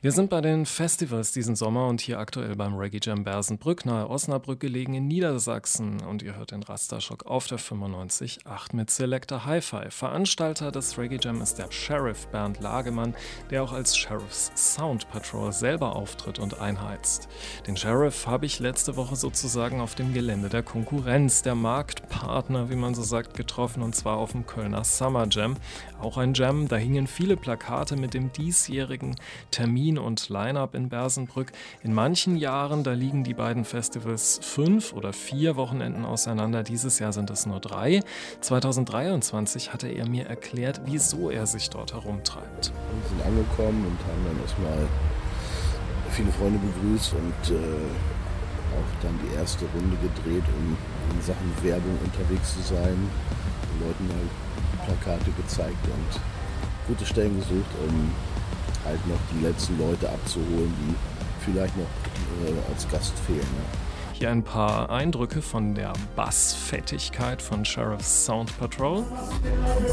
Wir sind bei den Festivals diesen Sommer und hier aktuell beim Reggae Jam Bersenbrück, nahe Osnabrück gelegen in Niedersachsen. Und ihr hört den Rasterschock auf der 95.8 mit Selector Hi-Fi. Veranstalter des Reggae Jam ist der Sheriff Bernd Lagemann, der auch als Sheriff's Sound Patrol selber auftritt und einheizt. Den Sheriff habe ich letzte Woche sozusagen auf dem Gelände der Konkurrenz, der Marktpartner, wie man so sagt, getroffen, und zwar auf dem Kölner Summer Jam. Auch ein Jam, da hingen viele Plakate mit dem diesjährigen Termin und Line-Up in Bersenbrück. In manchen Jahren, da liegen die beiden Festivals 5 oder 4 Wochenenden auseinander. Dieses Jahr sind es nur 3. 2023 hatte er mir erklärt, wieso er sich dort herumtreibt. Wir sind angekommen und haben dann erstmal viele Freunde begrüßt und auch dann die erste Runde gedreht, um in Sachen Werbung unterwegs zu sein. Den Leuten halt Plakate gezeigt und gute Stellen gesucht, um halt noch die letzten Leute abzuholen, die vielleicht noch als Gast fehlen. Ja. Hier ein paar Eindrücke von der Bassfettigkeit von Sheriff's Sound Patrol.